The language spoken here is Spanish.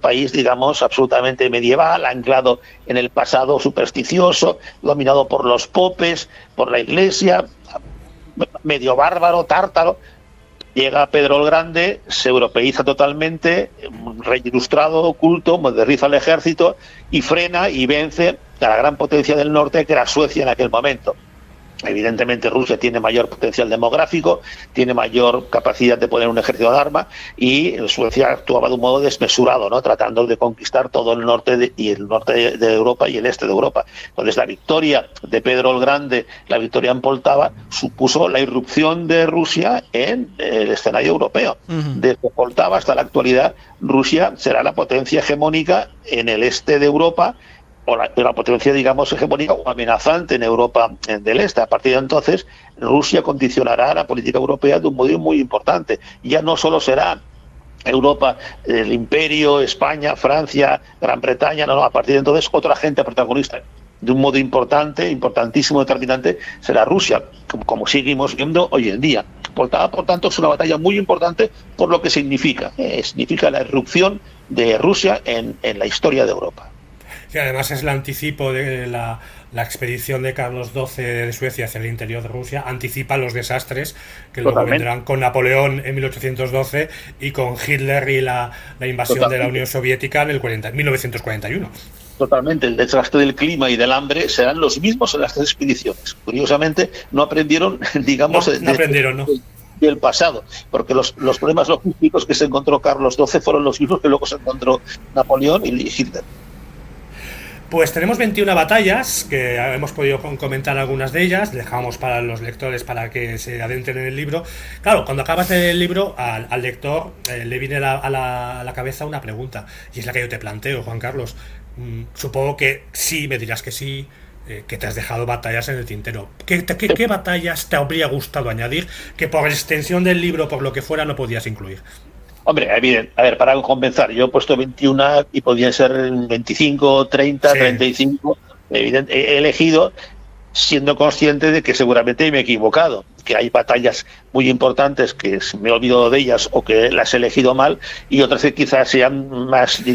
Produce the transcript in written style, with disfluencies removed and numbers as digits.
país, digamos, absolutamente medieval, anclado en el pasado supersticioso, dominado por los popes, por la Iglesia, medio bárbaro, tártaro. Llega Pedro el Grande, se europeiza totalmente, rey ilustrado, culto, moderniza el ejército y frena y vence a la gran potencia del norte, que era Suecia en aquel momento. Evidentemente Rusia tiene mayor potencial demográfico, tiene mayor capacidad de poner un ejército de armas, y Suecia actuaba de un modo desmesurado, ¿no?, tratando de conquistar todo el norte de Europa y el este de Europa. Entonces la victoria de Pedro el Grande, la victoria en Poltava, supuso la irrupción de Rusia en el escenario europeo. Desde Poltava hasta la actualidad, Rusia será la potencia hegemónica en el este de Europa, o la potencia, digamos, hegemónica o amenazante en Europa del Este. A partir de entonces, Rusia condicionará la política europea de un modo muy importante. Ya no solo será Europa, el Imperio, España, Francia, Gran Bretaña, no, a partir de entonces otra gente protagonista de un modo importante, importantísimo, determinante, será Rusia, como seguimos viendo hoy en día. Por tanto, es una batalla muy importante por lo que significa. Significa la irrupción de Rusia en la historia de Europa. Y además es el anticipo de la expedición de Carlos XII de Suecia hacia el interior de Rusia, anticipa los desastres que luego vendrán con Napoleón en 1812 y con Hitler y la invasión de la Unión Soviética en 1941. Totalmente, el desastre del clima y del hambre serán los mismos en las tres expediciones. Curiosamente, no aprendieron, digamos, del pasado, porque los problemas logísticos que se encontró Carlos XII fueron los mismos que luego se encontró Napoleón y Hitler. Pues tenemos 21 batallas, que hemos podido comentar algunas de ellas, dejamos para los lectores para que se adentren en el libro. Claro, cuando acabas de leer el libro, al lector le viene a la cabeza una pregunta, y es la que yo te planteo, Juan Carlos. Supongo que sí, me dirás que sí, que te has dejado batallas en el tintero. ¿Qué batallas te habría gustado añadir que por extensión del libro, por lo que fuera, no podías incluir? Hombre, evidente. A ver, para compensar, yo he puesto 21 y podían ser 25, 30, sí. 35. Evidente, he elegido siendo consciente de que seguramente me he equivocado, que hay batallas muy importantes que me he olvidado de ellas o que las he elegido mal, y otras que quizás sean más